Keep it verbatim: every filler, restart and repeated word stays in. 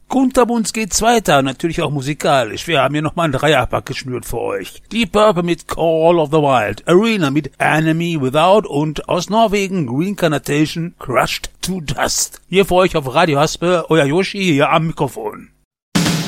Kunterbund geht's weiter, natürlich auch musikalisch. Wir haben hier nochmal ein Dreierpack geschnürt für euch. Deep Purple mit Call of the Wild, Arena mit Enemy Without und aus Norwegen Reincarnation Crushed to Dust. Hier für euch auf Radio Haspe, euer Yoshi hier am Mikrofon.